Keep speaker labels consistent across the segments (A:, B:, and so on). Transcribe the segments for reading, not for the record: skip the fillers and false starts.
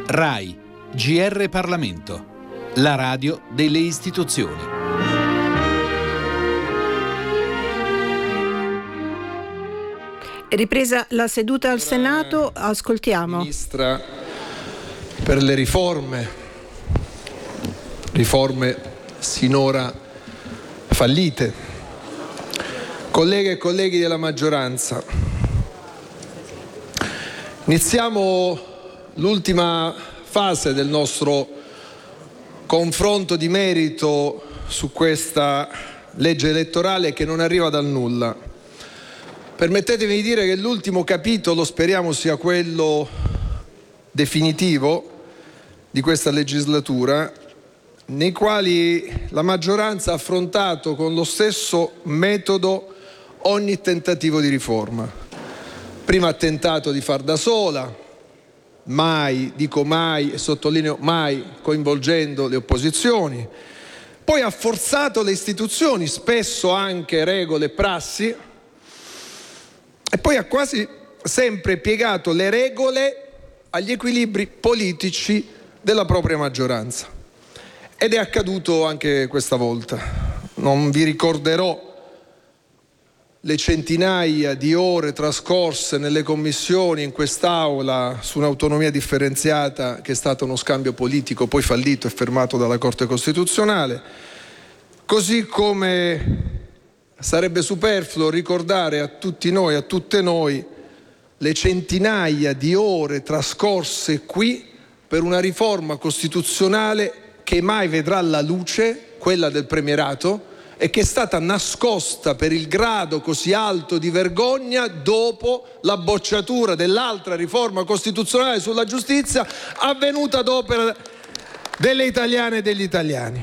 A: RAI, GR Parlamento, la radio delle istituzioni.
B: Ripresa la seduta al Senato, ascoltiamo.
C: Ministra per le riforme sinora fallite, colleghe e colleghi della maggioranza, iniziamo l'ultima fase del nostro confronto di merito su questa legge elettorale che non arriva dal nulla. Permettetemi di dire che l'ultimo capitolo speriamo sia quello definitivo di questa legislatura, nei quali la maggioranza ha affrontato con lo stesso metodo ogni tentativo di riforma. Prima ha tentato di far da sola, mai, dico mai e sottolineo mai, coinvolgendo le opposizioni. Poi ha forzato le istituzioni, spesso anche regole e prassi, e poi ha quasi sempre piegato le regole agli equilibri politici della propria maggioranza. Ed è accaduto anche questa volta. Non vi ricorderò le centinaia di ore trascorse nelle commissioni, in quest'Aula, su un'autonomia differenziata che è stato uno scambio politico poi fallito e fermato dalla Corte Costituzionale, così come sarebbe superfluo ricordare a tutti noi, a tutte noi, le centinaia di ore trascorse qui per una riforma costituzionale che mai vedrà la luce, quella del premierato, e che è stata nascosta per il grado così alto di vergogna dopo la bocciatura dell'altra riforma costituzionale sulla giustizia avvenuta ad opera delle italiane e degli italiani.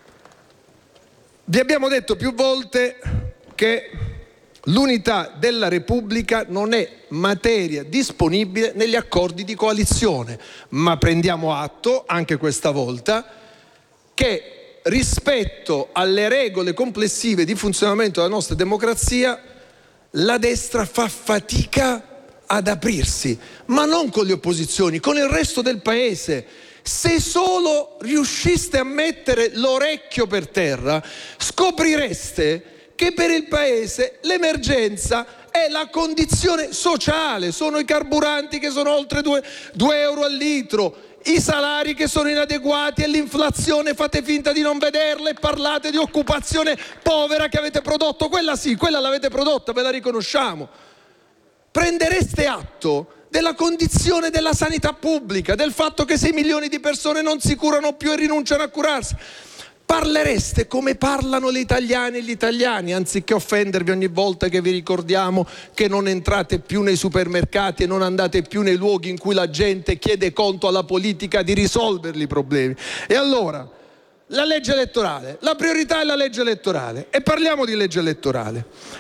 C: Vi abbiamo detto più volte che l'unità della Repubblica non è materia disponibile negli accordi di coalizione, ma prendiamo atto anche questa volta che rispetto alle regole complessive di funzionamento della nostra democrazia la destra fa fatica ad aprirsi, ma non con le opposizioni, con il resto del paese. Se solo riusciste a mettere l'orecchio per terra, scoprireste che per il paese l'emergenza è la condizione sociale, sono i carburanti che sono oltre 2 euro al litro, i salari che sono inadeguati e l'inflazione fate finta di non vederla e parlate di occupazione povera che avete prodotto. Quella sì, quella l'avete prodotta, ve la riconosciamo. Prendereste atto della condizione della sanità pubblica, del fatto che 6 milioni di persone non si curano più e rinunciano a curarsi. Parlereste come parlano le italiane e gli italiani, anziché offendervi ogni volta che vi ricordiamo che non entrate più nei supermercati e non andate più nei luoghi in cui la gente chiede conto alla politica di risolverli i problemi. E allora, la legge elettorale, la priorità è la legge elettorale. E parliamo di legge elettorale.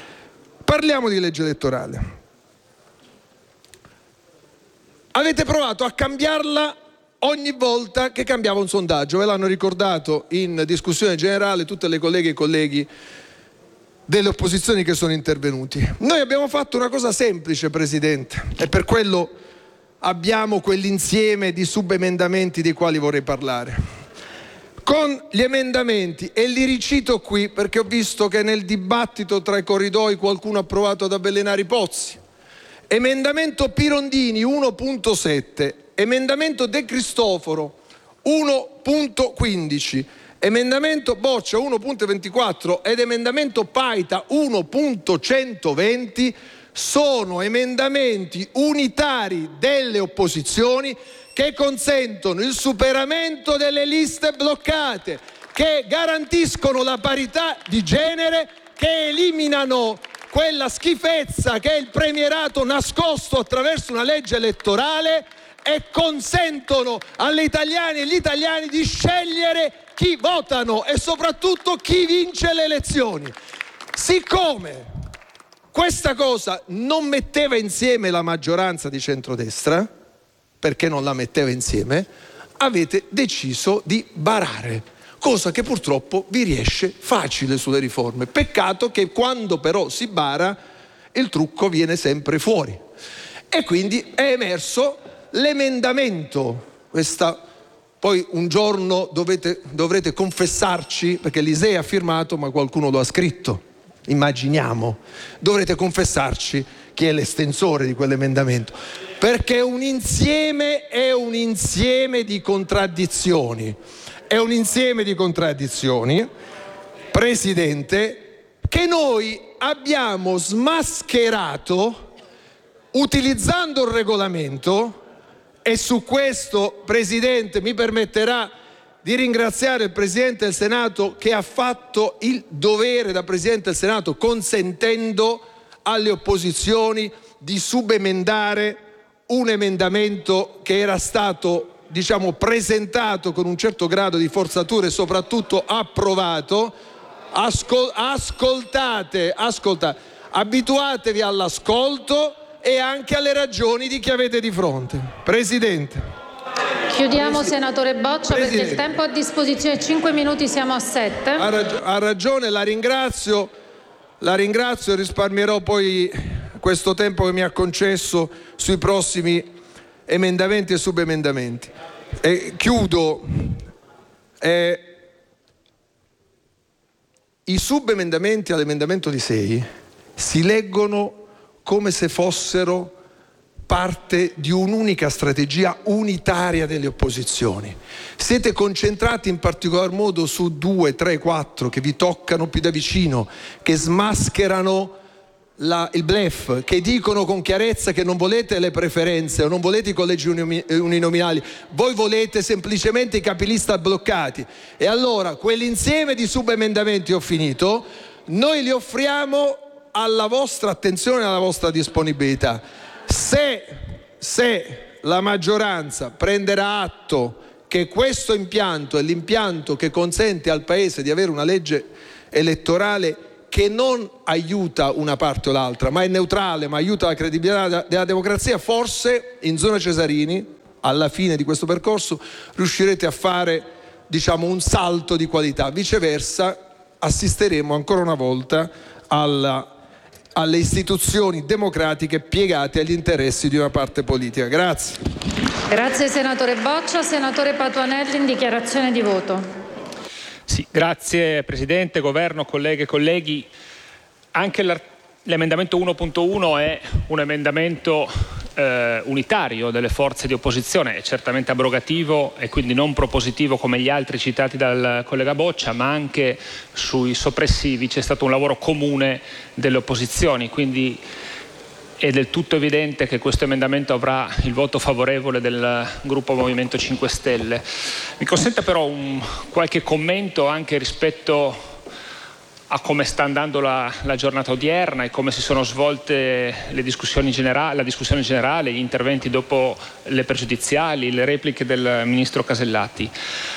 C: Avete provato a cambiarla ogni volta che cambiava un sondaggio, ve l'hanno ricordato in discussione generale tutte le colleghe e colleghi delle opposizioni che sono intervenuti. Noi abbiamo fatto una cosa semplice, Presidente, e per quello abbiamo quell'insieme di subemendamenti dei quali vorrei parlare. Con gli emendamenti, e li ricito qui perché ho visto che nel dibattito tra i corridoi qualcuno ha provato ad avvelenare i pozzi. Emendamento Pirondini 1.7, emendamento De Cristofaro 1.15, emendamento Boccia 1.24 ed emendamento Paita 1.120 sono emendamenti unitari delle opposizioni che consentono il superamento delle liste bloccate, che garantiscono la parità di genere, che eliminano quella schifezza che è il premierato nascosto attraverso una legge elettorale e consentono alle italiane e agli italiani di scegliere chi votano e soprattutto chi vince le elezioni. Siccome questa cosa non metteva insieme la maggioranza di centrodestra, perché non la metteva insieme, avete deciso di barare, cosa che purtroppo vi riesce facile sulle riforme. Peccato che quando però si bara il trucco viene sempre fuori. E quindi è emerso l'emendamento Poi un giorno dovrete confessarci, perché Lisei ha firmato ma qualcuno lo ha scritto, immaginiamo, dovrete confessarci chi è l'estensore di quell'emendamento, perché è un insieme di contraddizioni, Presidente, che noi abbiamo smascherato utilizzando il regolamento. E su questo, Presidente, mi permetterà di ringraziare il Presidente del Senato, che ha fatto il dovere da Presidente del Senato, consentendo alle opposizioni di subemendare un emendamento che era stato, presentato con un certo grado di forzatura e soprattutto approvato. Ascoltate, abituatevi all'ascolto e anche alle ragioni di chi avete di fronte. Presidente.
D: Chiudiamo, senatore Boccia, Presidente, perché il tempo a disposizione è 5 minuti, siamo a 7.
C: Ha ragione, la ringrazio, risparmierò poi questo tempo che mi ha concesso sui prossimi emendamenti e subemendamenti. E chiudo. I subemendamenti all'emendamento Lisei si leggono come se fossero parte di un'unica strategia unitaria delle opposizioni. Siete concentrati in particolar modo su 2, 3, 4 che vi toccano più da vicino, che smascherano il bluff, che dicono con chiarezza che non volete le preferenze o non volete i collegi uninominali, voi volete semplicemente i capilista bloccati. E allora quell'insieme di subemendamenti, ho finito, noi li offriamo alla vostra attenzione e alla vostra disponibilità. Se la maggioranza prenderà atto che questo impianto è l'impianto che consente al Paese di avere una legge elettorale che non aiuta una parte o l'altra, ma è neutrale, ma aiuta la credibilità della democrazia, forse in zona Cesarini, alla fine di questo percorso, riuscirete a fare, un salto di qualità. Viceversa, assisteremo ancora una volta alle istituzioni democratiche piegate agli interessi di una parte politica. Grazie.
D: Grazie senatore Boccia. Senatore Patuanelli, in dichiarazione di voto.
E: Sì, grazie Presidente, Governo, colleghe e colleghi. Anche l'emendamento 1.1 è un emendamento unitario delle forze di opposizione, è certamente abrogativo e quindi non propositivo come gli altri citati dal collega Boccia, ma anche sui soppressivi c'è stato un lavoro comune delle opposizioni, quindi è del tutto evidente che questo emendamento avrà il voto favorevole del gruppo Movimento 5 Stelle. Mi consenta però qualche commento anche rispetto a come sta andando la giornata odierna e come si sono svolte la discussione generale, gli interventi dopo le pregiudiziali, le repliche del Ministro Casellati.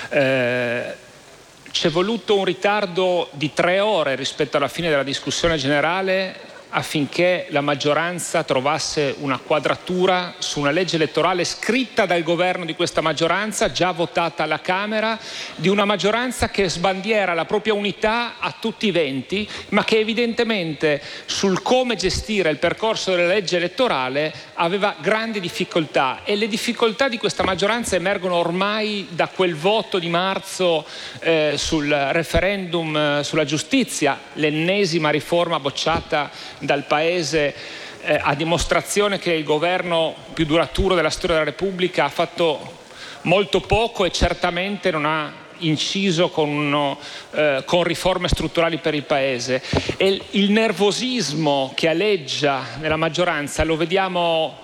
E: C'è voluto un ritardo di 3 ore rispetto alla fine della discussione generale affinché la maggioranza trovasse una quadratura su una legge elettorale scritta dal governo di questa maggioranza, già votata alla Camera, di una maggioranza che sbandiera la propria unità a tutti i venti, ma che evidentemente sul come gestire il percorso della legge elettorale aveva grandi difficoltà, e le difficoltà di questa maggioranza emergono ormai da quel voto di marzo sul referendum sulla giustizia, l'ennesima riforma bocciata dal Paese, a dimostrazione che il governo più duraturo della storia della Repubblica ha fatto molto poco e certamente non ha inciso con riforme strutturali per il Paese. E il nervosismo che aleggia nella maggioranza lo vediamo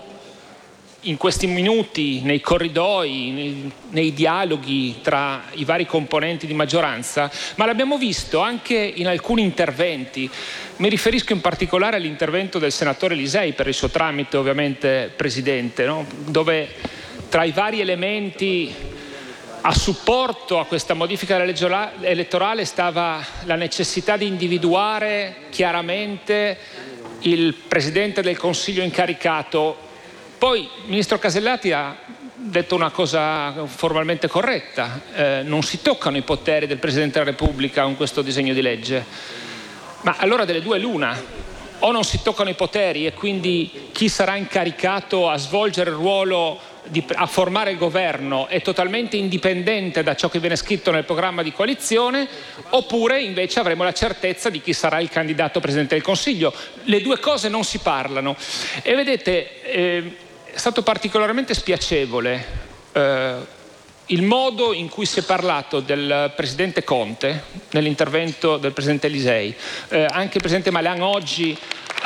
E: in questi minuti nei corridoi, nei dialoghi tra i vari componenti di maggioranza, ma l'abbiamo visto anche in alcuni interventi. Mi riferisco in particolare all'intervento del senatore Lisei, per il suo tramite ovviamente, Presidente, no? Dove tra i vari elementi a supporto a questa modifica della legge elettorale stava la necessità di individuare chiaramente il Presidente del Consiglio incaricato. Poi il Ministro Casellati ha detto una cosa formalmente corretta, non si toccano i poteri del Presidente della Repubblica con questo disegno di legge. Ma allora delle due l'una: o non si toccano i poteri e quindi chi sarà incaricato a svolgere il ruolo a formare il governo è totalmente indipendente da ciò che viene scritto nel programma di coalizione, oppure invece avremo la certezza di chi sarà il candidato Presidente del Consiglio. Le due cose non si parlano. E vedete, è stato particolarmente spiacevole il modo in cui si è parlato del Presidente Conte nell'intervento del Presidente Lisei. Anche il Presidente Malan oggi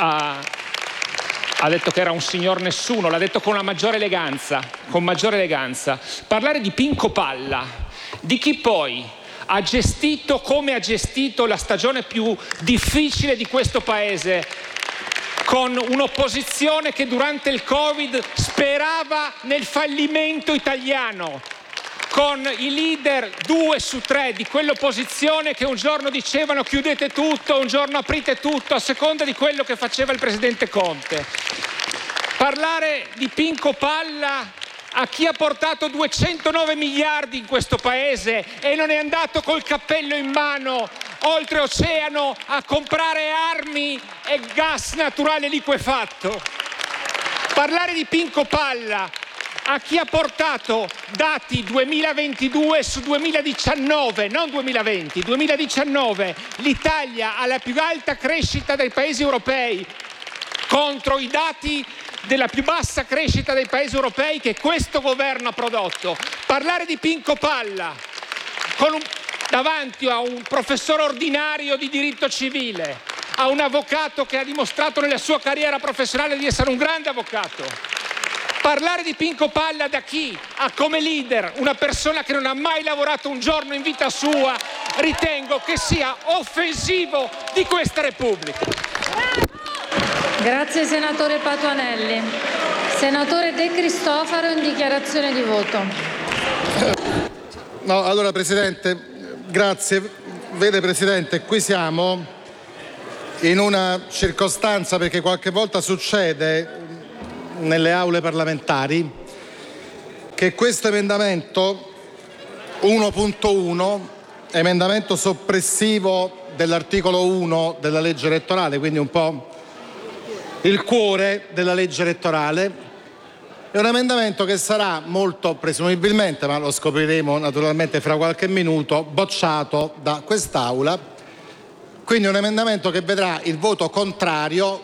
E: ha detto che era un signor nessuno, l'ha detto con maggiore eleganza. Parlare di Pinco Palla, di chi poi ha gestito come ha gestito la stagione più difficile di questo Paese, con un'opposizione che durante il Covid sperava nel fallimento italiano, con i leader 2 su 3 di quell'opposizione che un giorno dicevano chiudete tutto, un giorno aprite tutto, a seconda di quello che faceva il Presidente Conte. Parlare di Pinco Palla a chi ha portato 209 miliardi in questo Paese e non è andato col cappello in mano oltreoceano a comprare armi e gas naturale liquefatto. Parlare di Pinco Palla a chi ha portato dati 2022 su 2019, non 2020, 2019, l'Italia ha la più alta crescita dei paesi europei contro i dati della più bassa crescita dei paesi europei che questo governo ha prodotto. Parlare di Pinco Palla davanti a un professore ordinario di diritto civile, a un avvocato che ha dimostrato nella sua carriera professionale di essere un grande avvocato. Parlare di Pinco Palla da chi ha come leader una persona che non ha mai lavorato un giorno in vita sua, ritengo che sia offensivo di questa Repubblica.
D: Grazie senatore Patuanelli. Senatore De Cristofaro in dichiarazione di voto.
F: No, allora Presidente, grazie. Vede Presidente, qui siamo in una circostanza, perché qualche volta succede nelle aule parlamentari che questo emendamento 1.1, emendamento soppressivo dell'articolo 1 della legge elettorale, quindi un po' il cuore della legge elettorale, è un emendamento che sarà molto presumibilmente, ma lo scopriremo naturalmente fra qualche minuto, bocciato da quest'Aula. Quindi un emendamento che vedrà il voto contrario